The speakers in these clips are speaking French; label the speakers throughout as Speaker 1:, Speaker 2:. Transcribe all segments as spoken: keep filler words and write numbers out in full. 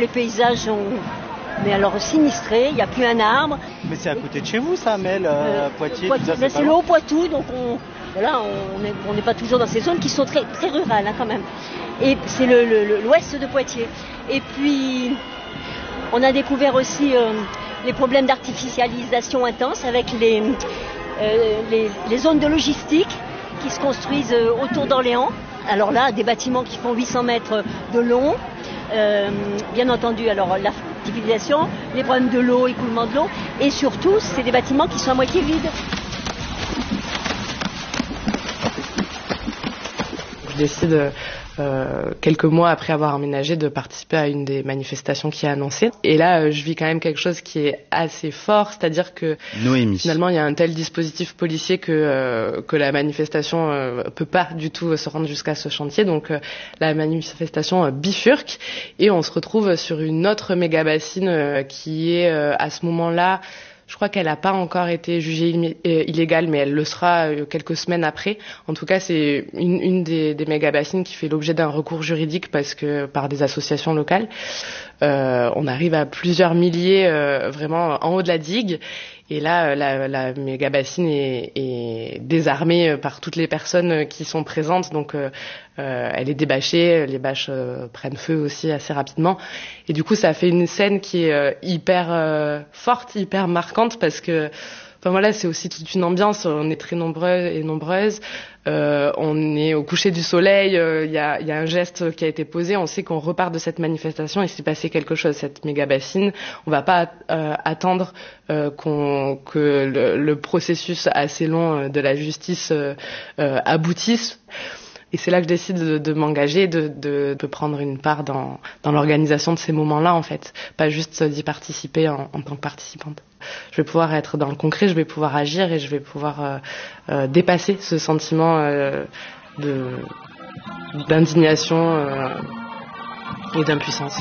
Speaker 1: les paysages ont... Mais alors sinistré, il n'y a plus un arbre.
Speaker 2: Mais c'est à côté de chez vous ça, Mel, euh, Poitiers,
Speaker 1: Poitiers,
Speaker 2: tout ça, c'est,
Speaker 1: c'est le Haut-Poitou, donc on voilà, on n'est pas toujours dans ces zones qui sont très, très rurales hein, quand même. Et c'est le, le, l'ouest de Poitiers. Et puis on a découvert aussi euh, les problèmes d'artificialisation intense avec les, euh, les, les zones de logistique qui se construisent euh, autour d'Orléans. Alors là, des bâtiments qui font huit cents mètres de long. Euh, bien entendu, alors l'artificialisation, les problèmes de l'eau, écoulement de l'eau, et surtout, c'est des bâtiments qui sont à moitié vides.
Speaker 3: Je décide euh, quelques mois après avoir emménagé de participer à une des manifestations qui est annoncée. Et là, euh, je vis quand même quelque chose qui est assez fort, c'est-à-dire que
Speaker 2: Noémie.
Speaker 3: Finalement, il y a un tel dispositif policier que euh, que la manifestation euh, peut pas du tout se rendre jusqu'à ce chantier. Donc euh, la manifestation euh, bifurque et on se retrouve sur une autre méga bassine euh, qui est euh, à ce moment-là. Je crois qu'elle n'a pas encore été jugée illégale, mais elle le sera quelques semaines après. En tout cas, c'est une, une des, des méga-bassines qui fait l'objet d'un recours juridique parce que par des associations locales. Euh, on arrive à plusieurs milliers euh, vraiment en haut de la digue. Et là, la, la méga-bassine est, est désarmée par toutes les personnes qui sont présentes. Donc, euh, euh, elle est débâchée, les bâches euh, prennent feu aussi assez rapidement. Et du coup, ça fait une scène qui est euh, hyper euh, forte, hyper marquante parce que, enfin voilà, c'est aussi toute une ambiance. On est très nombreux et nombreuses. Euh, on est au coucher du soleil. Il euh, y, a, y a un geste qui a été posé. On sait qu'on repart de cette manifestation. Il s'est passé quelque chose. Cette méga bassine. On va pas euh, attendre euh, qu'on, que le, le processus assez long de la justice euh, euh, aboutisse. Et c'est là que je décide de, de m'engager, de, de, de prendre une part dans, dans l'organisation de ces moments-là, en fait. Pas juste d'y participer en, en tant que participante. Je vais pouvoir être dans le concret, je vais pouvoir agir et je vais pouvoir euh, euh, dépasser ce sentiment euh, de, d'indignation euh, et d'impuissance.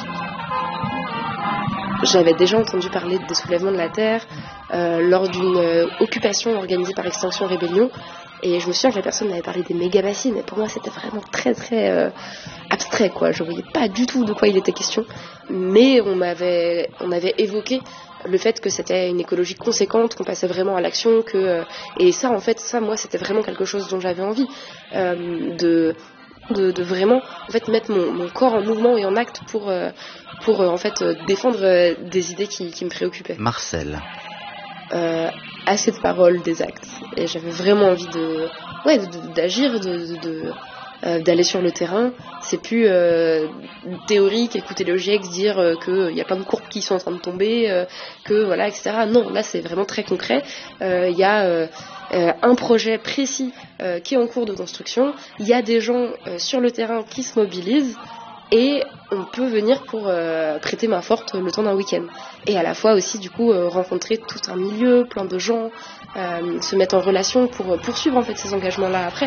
Speaker 4: J'avais déjà entendu parler des soulèvements de la Terre euh, lors d'une euh, occupation organisée par Extinction Rébellion. Et je me souviens que la personne m'avait parlé des méga-bassines, mais pour moi c'était vraiment très très euh, abstrait, quoi. Je voyais pas du tout de quoi il était question. Mais on m'avait, on avait évoqué le fait que c'était une écologie conséquente, qu'on passait vraiment à l'action, que euh, et ça en fait, ça moi c'était vraiment quelque chose dont j'avais envie euh, de, de de vraiment en fait mettre mon, mon corps en mouvement et en acte pour euh, pour euh, en fait euh, défendre euh, des idées qui, qui me préoccupaient.
Speaker 2: Marcel.
Speaker 4: Euh, assez de paroles, des actes. Et j'avais vraiment envie de, ouais, de, de, d'agir, de, de, de euh, d'aller sur le terrain. C'est plus euh, théorique, écouter le GIEC, dire euh, qu'il y a plein de courbes qui sont en train de tomber, euh, que voilà, et cetera. Non, là c'est vraiment très concret. Il euh, y a euh, euh, un projet précis euh, qui est en cours de construction. Il y a des gens euh, sur le terrain qui se mobilisent. Et on peut venir pour euh, prêter main forte le temps d'un week-end. Et à la fois aussi, du coup, euh, rencontrer tout un milieu, plein de gens, euh, se mettre en relation pour poursuivre en fait ces engagements-là après.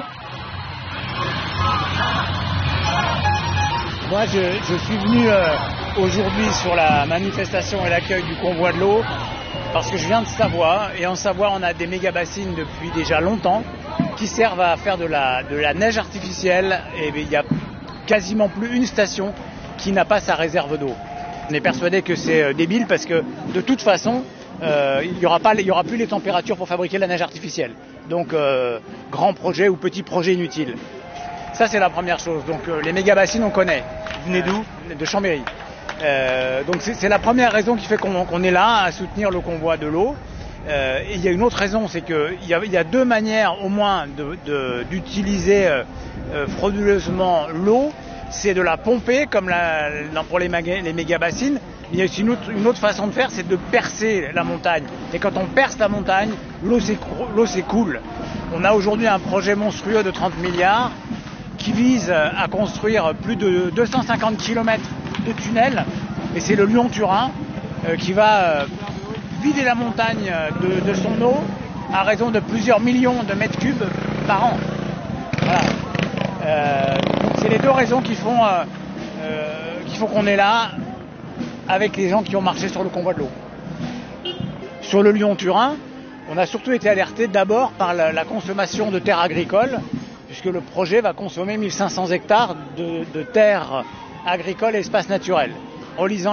Speaker 5: Moi, je, je suis venu euh, aujourd'hui sur la manifestation et l'accueil du convoi de l'eau parce que je viens de Savoie. Et en Savoie, on a des méga-bassines depuis déjà longtemps qui servent à faire de la, de la neige artificielle. Et il y a quasiment plus une station qui n'a pas sa réserve d'eau. On est persuadé que c'est euh, débile parce que de toute façon, euh, il n'y aura pas, il y aura plus les températures pour fabriquer la neige artificielle. Donc, euh, grand projet ou petit projet inutile. Ça, c'est la première chose. Donc, euh, les méga-bassines, on connaît.
Speaker 2: Vous venez d'où ?
Speaker 5: De Chambéry. Euh, donc, c'est, c'est la première raison qui fait qu'on, qu'on est là à soutenir le convoi de l'eau. Euh, et il y a une autre raison, c'est qu'il y a, il y a deux manières au moins de, de, d'utiliser euh, euh, frauduleusement l'eau. C'est de la pomper comme la, pour les, maga, les méga-bassines. Il y a aussi une autre, une autre façon de faire, c'est de percer la montagne. Et quand on perce la montagne, l'eau, l'eau s'écoule. On a aujourd'hui un projet monstrueux de trente milliards qui vise à construire plus de deux cent cinquante kilomètres de tunnels. Et c'est le Lyon-Turin euh, qui va euh, vider la montagne de, de son eau à raison de plusieurs millions de mètres cubes par an. Voilà. Euh, c'est les deux raisons qui font, euh, euh, qui font qu'on est là avec les gens qui ont marché sur le convoi de l'eau. Sur le Lyon-Turin, on a surtout été alerté d'abord par la, la consommation de terres agricoles, puisque le projet va consommer mille cinq cents hectares de, de terres agricoles et espaces naturels. En lisant